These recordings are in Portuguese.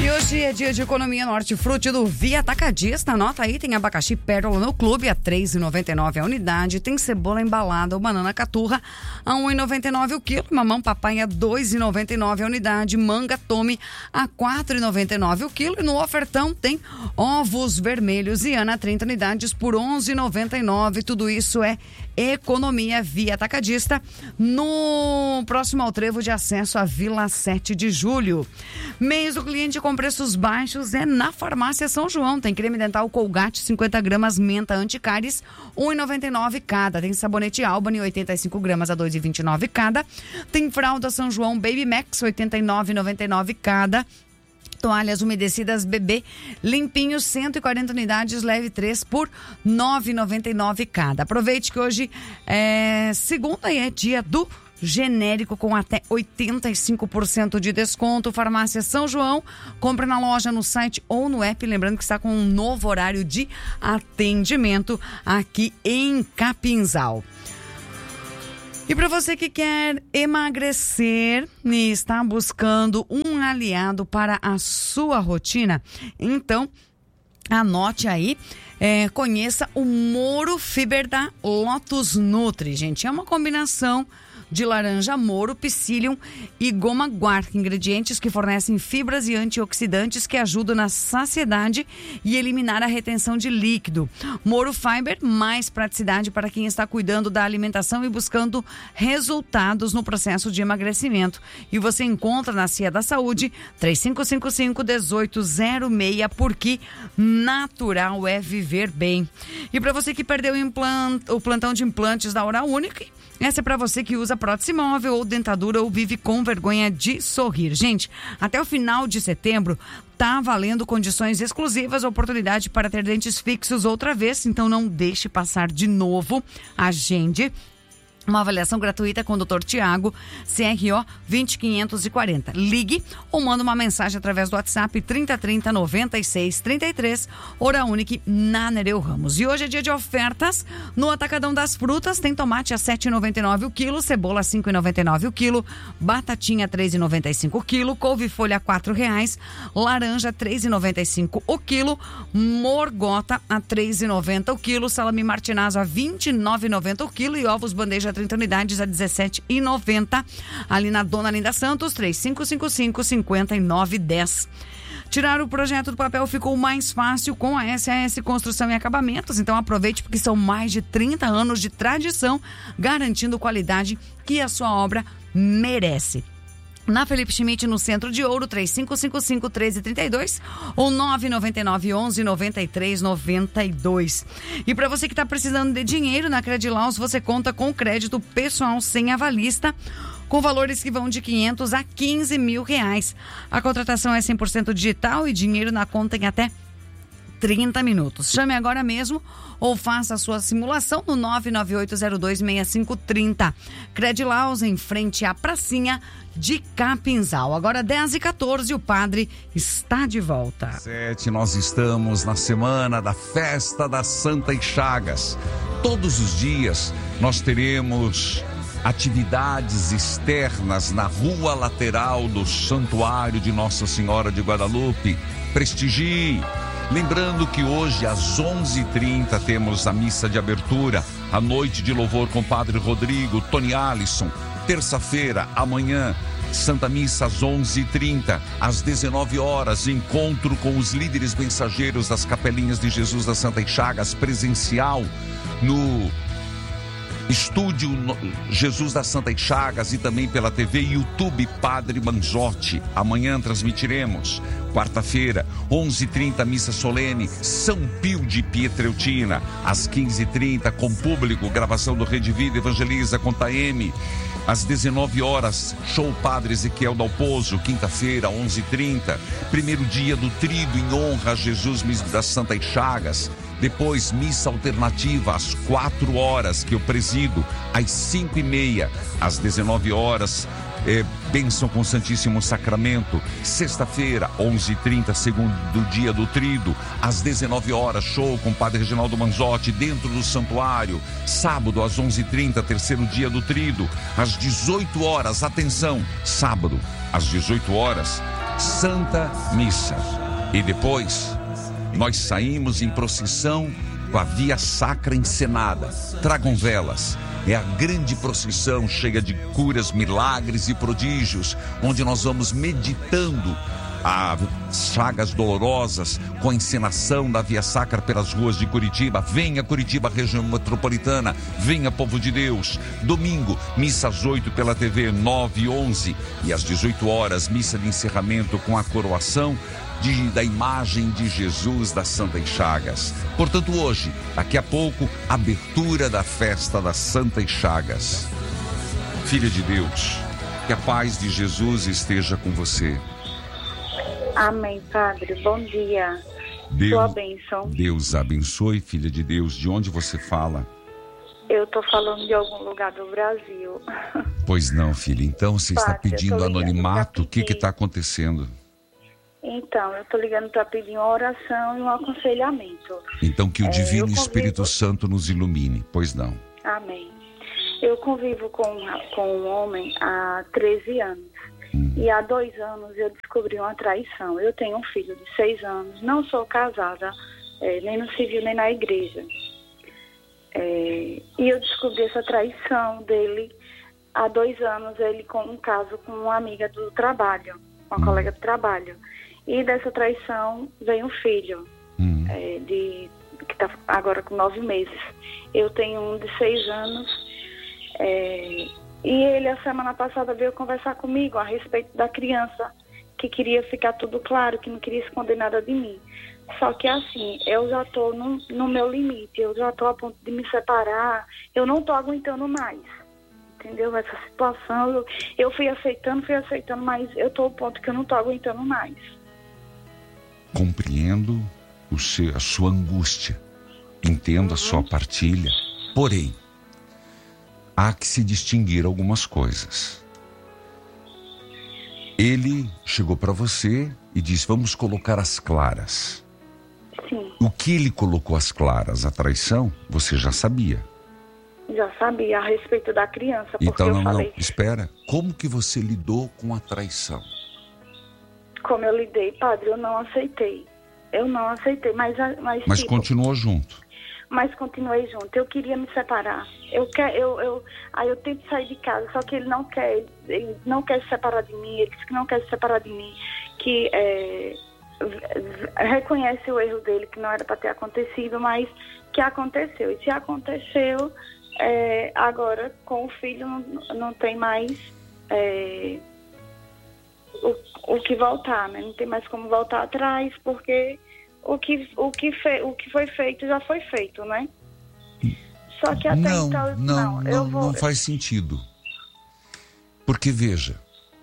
E hoje é dia de economia no Hortifruti do Via Atacadista. Anota aí, tem abacaxi pérola no clube a R$ 3,99 a unidade. Tem cebola embalada ou banana caturra a R$ 1,99 o quilo. Mamão papai a R$ 2,99 a unidade. Manga tome a R$ 4,99 o quilo. E no ofertão tem ovos vermelhos e Ana 30 unidades por R$ 11,99. Tudo isso é economia Via Atacadista no próximo ao trevo de acesso à Vila 7 de Julho. Mês do cliente com preços baixos é na Farmácia São João. Tem creme dental Colgate 50 gramas menta anticáries R$ 1,99 cada. Tem sabonete Albany 85 gramas a R$ 2,29 cada. Tem fralda São João Baby Max R$ 89,99 cada. Toalhas umedecidas bebê limpinho 140 unidades, leve 3 por R$ 9,99 cada. Aproveite que hoje é segunda e é dia do genérico com até 85% de desconto. Farmácia São João, compra na loja, no site ou no app. Lembrando que está com um novo horário de atendimento aqui em Capinzal. E para você que quer emagrecer e está buscando um aliado para a sua rotina, então anote aí, conheça o Moro Fiber da Lotus Nutri, gente. É uma combinação de laranja moro, psyllium e goma guar, ingredientes que fornecem fibras e antioxidantes que ajudam na saciedade e eliminar a retenção de líquido. Moro Fiber, mais praticidade para quem está cuidando da alimentação e buscando resultados no processo de emagrecimento. E você encontra na Cia da Saúde 3555-1806, porque natural é viver bem. E para você que perdeu o plantão de implantes da Oral Unique, essa é para você que usa prótese móvel ou dentadura ou vive com vergonha de sorrir. Gente, até o final de setembro tá valendo condições exclusivas, oportunidade para ter dentes fixos outra vez, então não deixe passar de novo. Agende uma avaliação gratuita com o Dr. Tiago, CRO 20540. Ligue ou manda uma mensagem através do WhatsApp 3030 9633, Oral Unique na Nereu Ramos. E hoje é dia de ofertas no Atacadão das Frutas. Tem tomate a R$ 7,99 o quilo, cebola a R$ 5,99 o quilo, batatinha a R$ 3,95 o quilo, couve-folha a R$ 4,00, laranja a R$ 3,95 o quilo, morgota a R$ 3,90 o quilo, salame martinazzo a R$ 29,90 o quilo e ovos bandeja 30 unidades a R$ 17,90. Ali na Dona Linda Santos, 3555-5910. Tirar o projeto do papel ficou mais fácil com a SAS Construção e Acabamentos. Então aproveite, porque são mais de 30 anos de tradição, garantindo qualidade que a sua obra merece. Na Felipe Schmidt, no Centro de Ouro, 3555-1332 ou 999-11-9392. E para você que está precisando de dinheiro, na Credilaus você conta com crédito pessoal sem avalista, com valores que vão de 500 a 15 mil reais. A contratação é 100% digital e dinheiro na conta em até 30 minutos. Chame agora mesmo ou faça a sua simulação no 998026530. Credilaus, em frente à pracinha de Capinzal. Agora 10h14, o padre está de volta. 7, nós estamos na semana da festa das Santas Chagas. Todos os dias nós teremos atividades externas na rua lateral do Santuário de Nossa Senhora de Guadalupe. Prestigie! Lembrando que hoje às 11h30 temos a missa de abertura, a noite de louvor com o Padre Rodrigo, Tony Alisson. Terça-feira, amanhã, Santa Missa às 11h30, às 19 horas, encontro com os líderes mensageiros das Capelinhas de Jesus das Santas Chagas, presencial no Estúdio Jesus das Santas Chagas e também pela TV e YouTube Padre Manzotti. Amanhã transmitiremos. Quarta-feira, 11h30, missa solene, São Pio de Pietreutina. Às 15h30, com público, gravação do Rede Vida Evangeliza com Taeme. Às 19 horas, show Padre Ezequiel Dalpozo. Quinta-feira, 11h30, primeiro dia do trido em honra a Jesus das Santas Chagas. Depois, missa alternativa às 4 horas, que eu presido, às 5h30, às 19 horas, bênção com o Santíssimo Sacramento. Sexta-feira, 11h30, segundo dia do trido, às 19 horas, show com o Padre Reginaldo Manzotti dentro do santuário. Sábado, às 11h30, terceiro dia do trido, às 18 horas, atenção, sábado, às 18 horas, Santa Missa. E depois, nós saímos em procissão com a Via Sacra encenada. Tragam velas. É a grande procissão cheia de curas, milagres e prodígios, onde nós vamos meditando as chagas dolorosas com a encenação da Via Sacra pelas ruas de Curitiba. Venha Curitiba, região metropolitana, venha povo de Deus. Domingo, missa às 8 pela TV, 9 e 11. E às 18 horas, missa de encerramento com a coroação da imagem de Jesus das Santas Chagas. Portanto, hoje, daqui a pouco, abertura da festa das Santas Chagas. Filha de Deus, que a paz de Jesus esteja com você. Amém, Padre. Bom dia. Sua bênção. Deus abençoe, filha de Deus. De onde você fala? Eu estou falando de algum lugar do Brasil. Pois não, filha. Então, você está pedindo anonimato? O que está acontecendo? Então, eu estou ligando para pedir uma oração e um aconselhamento. Então, que o Divino Espírito Santo nos ilumine. Pois não. Amém. Eu convivo com um homem há 13 anos. E há 2 anos eu descobri uma traição. Eu tenho um filho de 6 anos, não sou casada, nem no civil, nem na igreja. E eu descobri essa traição dele há 2 anos, ele com um caso com uma amiga do trabalho, uma colega do trabalho. E dessa traição veio um filho, que está agora com 9 meses. Eu tenho um de 6 anos, e ele, a semana passada, veio conversar comigo a respeito da criança, que queria ficar tudo claro, que não queria esconder nada de mim. Só que assim, eu já estou no meu limite, eu já estou a ponto de me separar, eu não estou aguentando mais, entendeu? Essa situação, eu fui aceitando, mas eu estou ao ponto que eu não estou aguentando mais. Compreendo a sua angústia, entendo a sua partilha, porém, há que se distinguir algumas coisas. Ele chegou para você e disse, vamos colocar as claras. Sim. O que ele colocou as claras? A traição? Você já sabia? Já sabia, a respeito da criança, porque então, eu falei... Não, espera. Como que você lidou com a traição? Como eu lidei, Padre, eu não aceitei. Mas continuou junto. Mas continuei junto. Eu queria me separar. Aí eu tento sair de casa, só que ele não quer se separar de mim. Ele disse que não quer se separar de mim, que reconhece o erro dele, que não era para ter acontecido, mas que aconteceu. E se aconteceu, agora com o filho não tem mais o que voltar, né? Não tem mais como voltar atrás, porque o que foi feito já foi feito, né? Só que até então não faz sentido. Porque veja,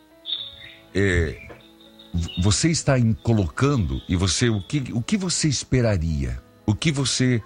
você está colocando e o que você esperaria? O que você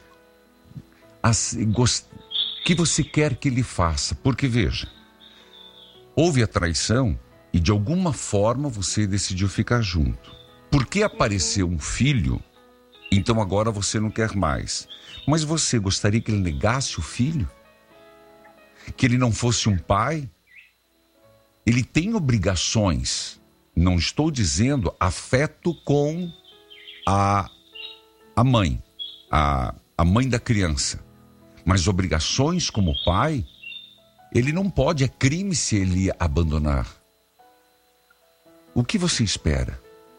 quer que ele faça? Porque veja, houve a traição e de alguma forma você decidiu ficar junto. Porque apareceu um filho, então agora você não quer mais. Mas você gostaria que ele negasse o filho? Que ele não fosse um pai? Ele tem obrigações. Não estou dizendo afeto com a mãe, a mãe da criança. Mas obrigações como pai, ele não pode, é crime se ele abandonar. O que você espera?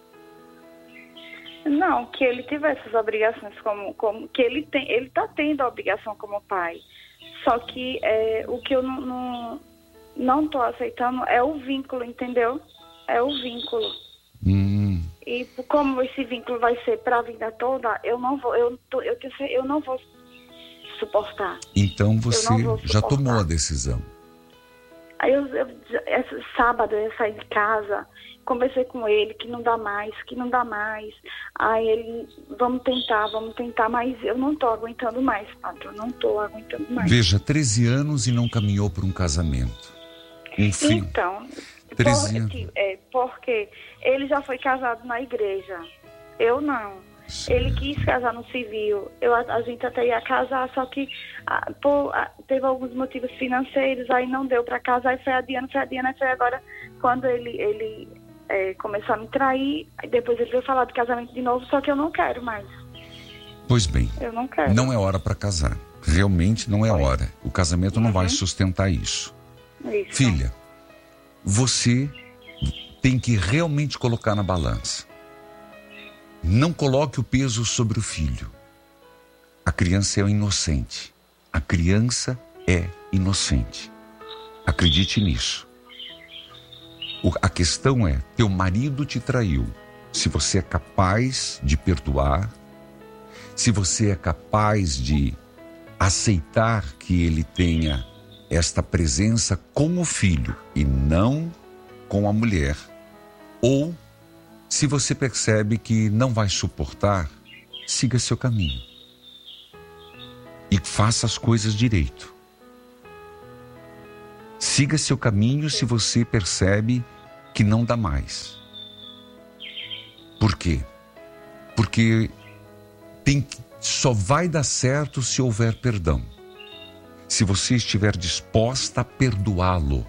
Não, que ele tivesse essas obrigações como que ele está tendo a obrigação como pai. Só que o que eu não estou aceitando é o vínculo, entendeu? É o vínculo. E como esse vínculo vai ser para a vida toda, eu não vou suportar. Então você já tomou a decisão. Aí esse sábado eu saí de casa, conversei com ele que não dá mais. Aí ele, vamos tentar, mas eu não estou aguentando mais, Padre, eu não estou aguentando mais. Veja, 13 anos e não caminhou para um casamento. Um filho. Então, 13 anos. Porque ele já foi casado na igreja, eu não. Sim. Ele quis casar no civil, a gente até ia casar, só que teve alguns motivos financeiros, aí não deu para casar, e foi adiando, aí foi agora, quando ele começou a me trair, aí depois ele veio falar de casamento de novo, só que eu não quero mais. Pois bem, Eu não quero. não é hora para casar. Realmente não é hora. O casamento não vai sustentar isso. Isso. Filha, você tem que realmente colocar na balança. Não coloque o peso sobre o filho. A criança é inocente. A criança é inocente. Acredite nisso. A questão é, teu marido te traiu. Se você é capaz de perdoar, se você é capaz de aceitar que ele tenha esta presença com o filho e não com a mulher, ou se você percebe que não vai suportar, siga seu caminho e faça as coisas direito. Siga seu caminho se você percebe que não dá mais. Por quê? Porque só vai dar certo se houver perdão. Se você estiver disposta a perdoá-lo.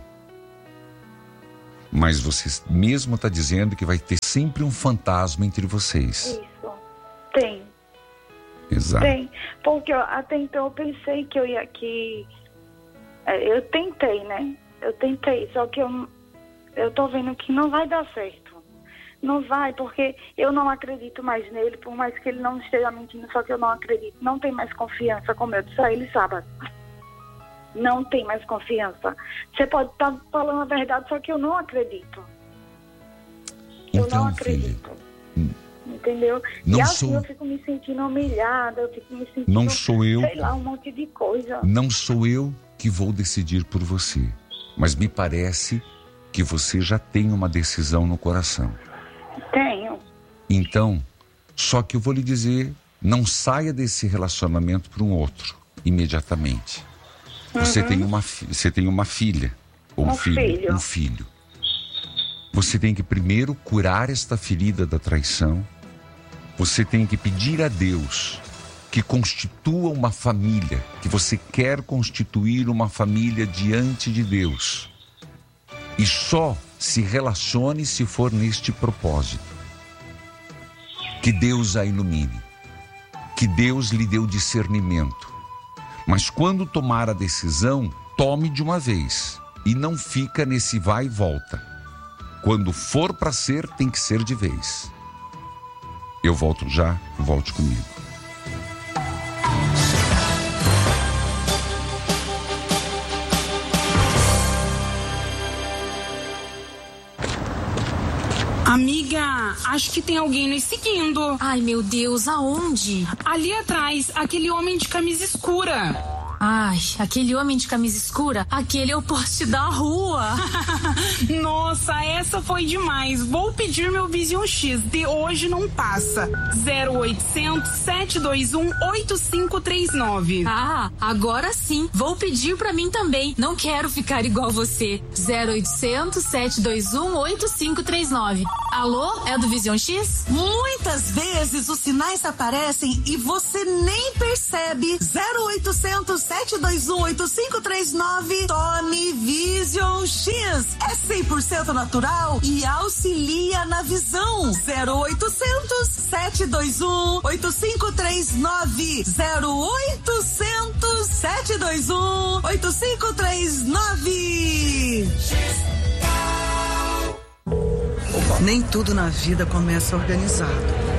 Mas você mesmo está dizendo que vai ter sempre um fantasma entre vocês. Isso. Tem. Exato. Tem. Porque até então eu pensei que eu ia... eu tentei, né? Eu tentei, só que eu tô vendo que não vai dar certo. Não vai, porque eu não acredito mais nele, por mais que ele não esteja mentindo, só que eu não acredito. Não tem mais confiança, como eu disse a ele sábado. Não tem mais confiança. Você pode estar falando a verdade, só que eu não acredito. Eu não acredito. Filha, entendeu? Não e assim sou... eu fico me sentindo humilhada, eu fico me sentindo... Não sou eu... sei lá, um monte de coisa. Não sou eu que vou decidir por você. Mas me parece que você já tem uma decisão no coração. Tenho. Então, só que eu vou lhe dizer, não saia desse relacionamento para um outro, imediatamente. Você tem uma filha, ou um filho. Você tem que primeiro curar esta ferida da traição. Você tem que pedir a Deus que constitua uma família, que você quer constituir uma família diante de Deus. E só se relacione se for neste propósito. Que Deus a ilumine. Que Deus lhe dê o discernimento. Mas quando tomar a decisão, tome de uma vez. E não fica nesse vai e volta. Quando for para ser, tem que ser de vez. Eu volto já, volte comigo. Amiga, acho que tem alguém nos seguindo. Ai, meu Deus, aonde? Ali atrás, aquele homem de camisa escura. Ai, aquele homem de camisa escura, aquele é o poste da rua. Nossa, essa foi demais. Vou pedir meu Vision X, de hoje não passa. 0800 721 8539. Ah, agora sim. Vou pedir pra mim também. Não quero ficar igual você. 0800 721 8539. Alô, é do Vision X? Muitas vezes os sinais aparecem e você nem percebe. 0800 721 8539. Tome Vision X. É 100% natural e auxilia na visão. 0800 721 8539. 0800 721 8539. Nem tudo na vida começa organizado.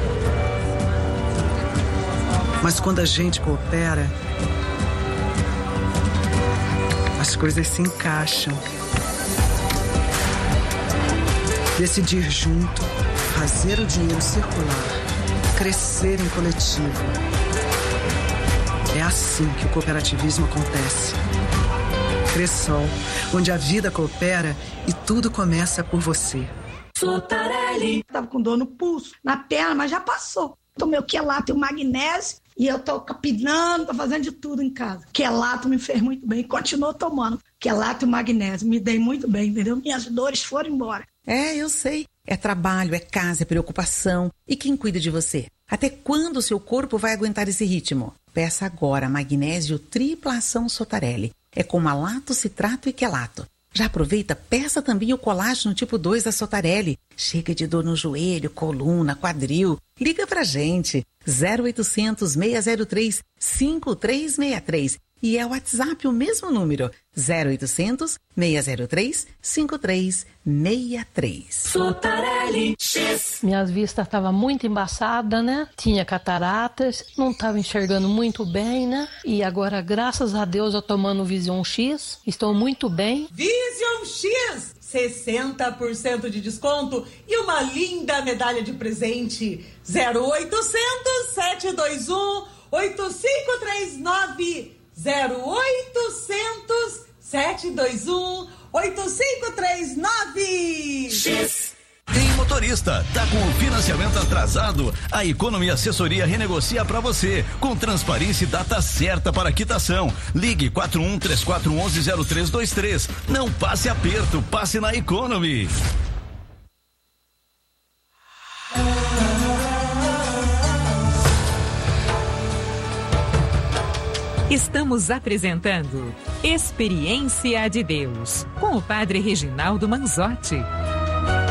Mas quando a gente coopera, as coisas se encaixam. Decidir junto, fazer o dinheiro circular, crescer em coletivo. É assim que o cooperativismo acontece. Cressol, onde a vida coopera e tudo começa por você. Sotarelli. Tava com dor no pulso, na perna, mas já passou. Tomei o quelato e o magnésio e eu tô capinando, tô fazendo de tudo em casa. Quelato me fez muito bem, continuo tomando. Quelato e magnésio, me dei muito bem, entendeu? Minhas dores foram embora. É, eu sei. É trabalho, é casa, é preocupação. E quem cuida de você? Até quando o seu corpo vai aguentar esse ritmo? Peça agora magnésio tripla ação Sotarelli. É com malato, citrato e quelato. Já aproveita, peça também o colágeno tipo 2 da Sotarelli. Chega de dor no joelho, coluna, quadril. Liga pra gente. 0800 603 5363. E é o WhatsApp o mesmo número. 0800 603 5363. Sotarelli X. Minha vista estava muito embaçada, né? Tinha cataratas, não estava enxergando muito bem, né? E agora, graças a Deus, eu tomando o Vision X, estou muito bem. Vision X, 60% de desconto e uma linda medalha de presente. 0800 721 8539. 0800 721 8539. X. Tem motorista, tá com o financiamento atrasado? A Economy Assessoria renegocia para você, com transparência e data certa para quitação. Ligue 4134110323. Não passe aperto, passe na Economy. Estamos apresentando Experiência de Deus, com o Padre Reginaldo Manzotti.